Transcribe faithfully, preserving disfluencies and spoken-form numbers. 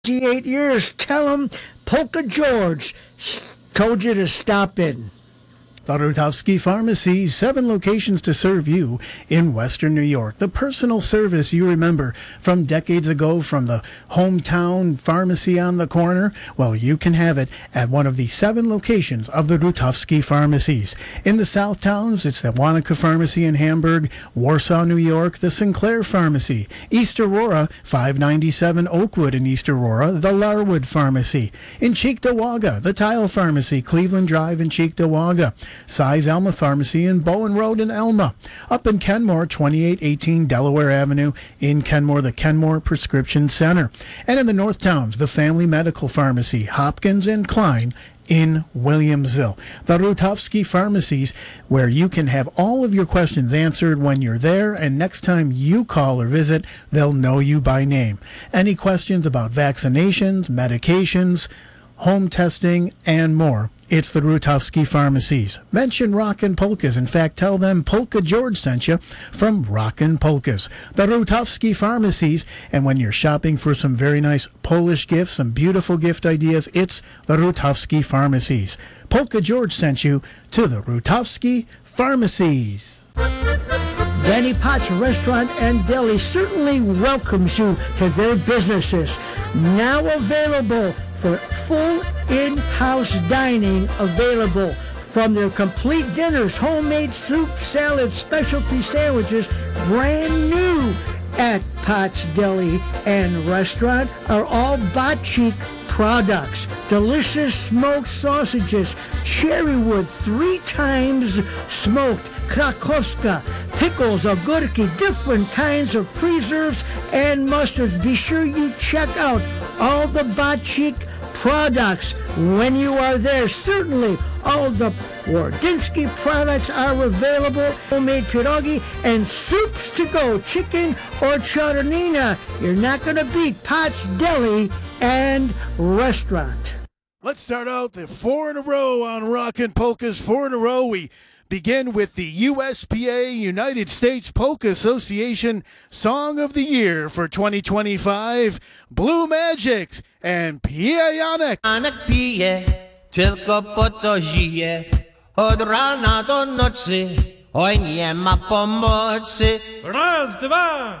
Eight years. Tell him Polka George told you to stop in. The Rutowski Pharmacy, seven locations to serve you in Western New York. The personal service you remember from decades ago from the hometown pharmacy on the corner, well, you can have it at one of the seven locations of the Rutowski Pharmacies. In the South Towns, it's the Wanaka Pharmacy in Hamburg, Warsaw, New York, the Sinclair Pharmacy, East Aurora, five ninety-seven Oakwood in East Aurora, the Larwood Pharmacy. In Cheektowaga, the Tile Pharmacy, Cleveland Drive in Cheektowaga. Size Elma Pharmacy in Bowen Road in Elma. Up in Kenmore, twenty-eight eighteen Delaware Avenue in Kenmore, the Kenmore Prescription Center. And in the North Towns, the Family Medical Pharmacy, Hopkins and Klein in Williamsville. The Rutowski Pharmacies, where you can have all of your questions answered when you're there, and next time you call or visit, they'll know you by name. Any questions about vaccinations, medications, home testing, and more, it's the Rutowski Pharmacies. Mention Rockin' Polkas. In fact, tell them Polka George sent you from Rockin' Polkas. The Rutowski Pharmacies. And when you're shopping for some very nice Polish gifts, some beautiful gift ideas, it's the Rutowski Pharmacies. Polka George sent you to the Rutowski Pharmacies. Danny Potts Restaurant and Deli certainly welcomes you to their businesses. Now available for full in-house dining available. From their complete dinners, homemade soup, salads, specialty sandwiches, brand new at Potts Deli and Restaurant are all Botchik products. Delicious smoked sausages, cherrywood, three times smoked, Krakowska, pickles, ogórki, different kinds of preserves and mustards. Be sure you check out all the Botchik products when you are there. Certainly all the Wardinsky products are available. Homemade pierogi and soups to go, chicken or chornina. You're not going to beat Potts Deli and Restaurant. Let's start out the four in a row on Rockin' Polkas. Four in a row. We begin with the U S P A, United States Polka Association Song of the Year for twenty twenty-five, Blue Magics and Pijanek. Janek pije, tylko po to żyje, od rana do nocy, oj nie ma pomocy. Raz, dwa.